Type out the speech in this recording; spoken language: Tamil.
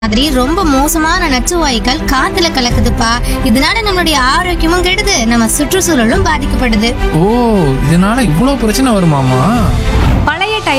மாதிரி ரொம்ப மோசமான நச்சு வாயுக்கள் காத்துல கலக்குதுப்பா. இதனால நம்மளுடைய ஆரோக்கியமும் கெடுது, நம்ம சுற்றுச்சூழலும் பாதிக்கப்படுது. ஓ, இதனால இவ்வளவு பிரச்சனை வருமாமா?